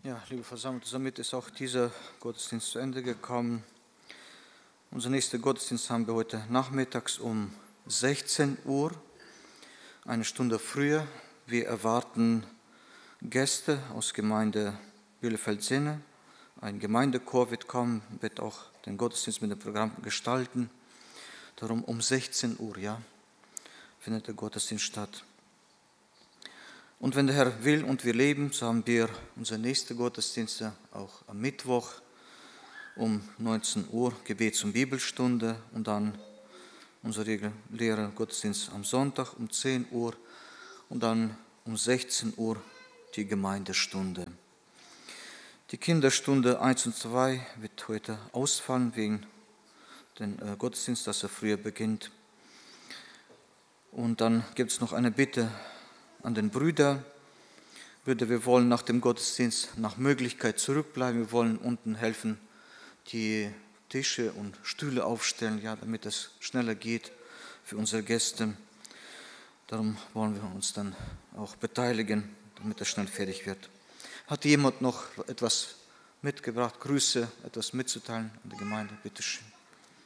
Ja, liebe Versammlung, somit ist auch dieser Gottesdienst zu Ende gekommen. Unser nächster Gottesdienst haben wir heute nachmittags um 16 Uhr, eine Stunde früher. Wir erwarten Gäste aus Gemeinde Bielefeld-Sinne. Ein Gemeindechor wird kommen, wird auch den Gottesdienst mit dem Programm gestalten. Darum um 16 Uhr, ja, findet der Gottesdienst statt. Und wenn der Herr will und wir leben, so haben wir unsere nächste Gottesdienste auch am Mittwoch um 19 Uhr, Gebets- und Bibelstunde, und dann unser regulärer Gottesdienst am Sonntag um 10 Uhr und dann um 16 Uhr die Gemeindestunde. Die Kinderstunde 1 und 2 wird heute ausfallen wegen dem Gottesdienst, dass er früher beginnt. Und dann gibt es noch eine Bitte an den Brüder. Brüder, wir wollen nach dem Gottesdienst nach Möglichkeit zurückbleiben. Wir wollen unten helfen, die Tische und Stühle aufstellen, ja, damit es schneller geht für unsere Gäste. Darum wollen wir uns dann auch beteiligen, damit es schnell fertig wird. Hat jemand noch etwas mitgebracht, Grüße, etwas mitzuteilen an die Gemeinde? Bitte schön.